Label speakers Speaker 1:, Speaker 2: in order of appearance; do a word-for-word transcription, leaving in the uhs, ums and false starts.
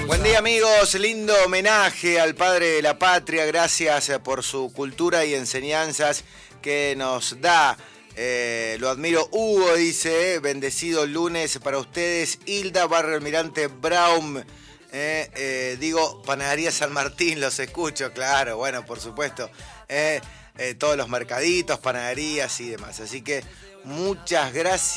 Speaker 1: Buen día, amigos. Lindo homenaje al padre de la patria. Gracias por su cultura y enseñanzas que nos da. Eh, lo admiro. Hugo dice, bendecido lunes para ustedes. Hilda, Barrio Almirante Brown. Eh, eh, digo, Panadería San Martín, los escucho, claro, bueno, por supuesto. Eh, eh, todos los mercaditos, panaderías y demás. Así que muchas gracias.